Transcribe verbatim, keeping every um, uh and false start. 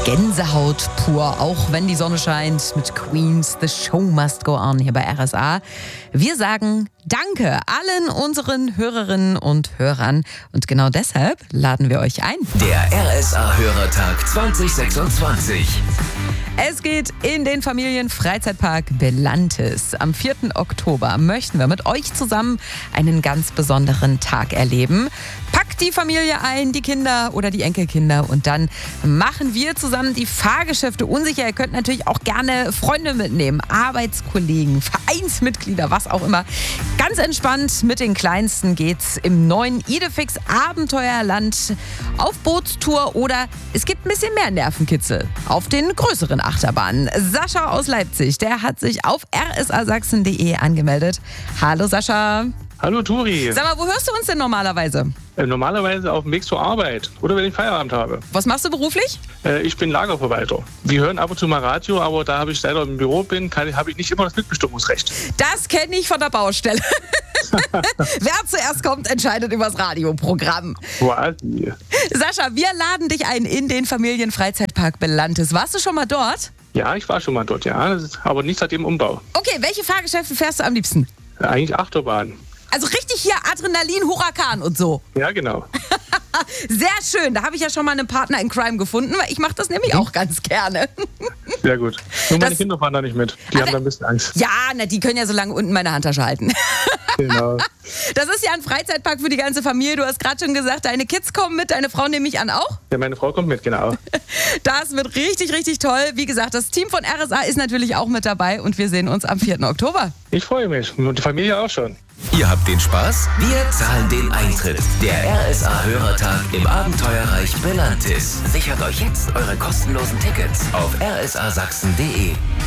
Gänsehaut pur, auch wenn die Sonne scheint mit Queens. The Show Must Go On hier bei R S A. Wir sagen Danke allen unseren Hörerinnen und Hörern und genau deshalb laden wir euch ein. Der R S A-Hörertag zwanzig sechsundzwanzig. Es geht in den Familienfreizeitpark Belantis. Am vierten Oktober möchten wir mit euch zusammen einen ganz besonderen Tag erleben. Packt die Familie ein, die Kinder oder die Enkelkinder und dann machen wir zusammen die Fahrgeschäfte unsicher. Ihr könnt natürlich auch gerne Freunde mitnehmen, Arbeitskollegen, Vereinsmitglieder, was auch immer. Ganz entspannt mit den Kleinsten geht's im neuen Idefix Abenteuerland auf Bootstour oder es gibt ein bisschen mehr Nervenkitzel auf den größeren Achterbahnen. Sascha aus Leipzig, der hat sich auf r s a sachsen punkt d e angemeldet. Hallo Sascha. Hallo Turi. Sag mal, wo hörst du uns denn normalerweise? Äh, normalerweise auf dem Weg zur Arbeit oder wenn ich Feierabend habe. Was machst du beruflich? Äh, ich bin Lagerverwalter. Wir hören ab und zu mal Radio, aber da habe ich leider im Büro bin, kann, habe ich nicht immer das Mitbestimmungsrecht. Das kenne ich von der Baustelle. Wer zuerst kommt, entscheidet über das Radioprogramm. Quasi. Sascha, wir laden dich ein in den Familienfreizeitpark Belantis. Warst du schon mal dort? Ja, ich war schon mal dort, ja. Das ist aber nicht seit dem Umbau. Okay, welche Fahrgeschäfte fährst du am liebsten? Äh, eigentlich Achterbahn. Also richtig hier Adrenalin, Huracan und so. Ja, genau. Sehr schön. Da habe ich ja schon mal einen Partner in Crime gefunden, weil ich mache das nämlich auch ganz gerne. Sehr gut. Nur meine Das- Kinder fahren da nicht mit. Die Also- haben da ein bisschen Angst. Ja, na, die können ja so lange unten meine Handtasche halten. Genau. Das ist ja ein Freizeitpark für die ganze Familie. Du hast gerade schon gesagt, deine Kids kommen mit, deine Frau nehme ich an auch. Ja, meine Frau kommt mit, genau. Das wird richtig, richtig toll. Wie gesagt, das Team von R S A ist natürlich auch mit dabei und wir sehen uns am vierten Oktober. Ich freue mich. Und die Familie auch schon. Ihr habt den Spaß? Wir zahlen den Eintritt. Der R S A-Hörertag im Abenteuerreich Belantis. Sichert euch jetzt eure kostenlosen Tickets auf r s a sachsen punkt d e.